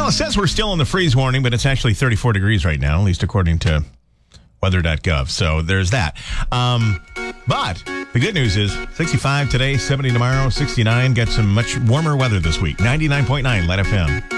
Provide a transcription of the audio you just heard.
Well, it says we're still in the freeze warning, but it's actually 34 degrees right now, at least according to weather.gov. So there's that. But the good news is 65 today, 70 tomorrow, 69. Got some much warmer weather this week. 99.9 Let FM.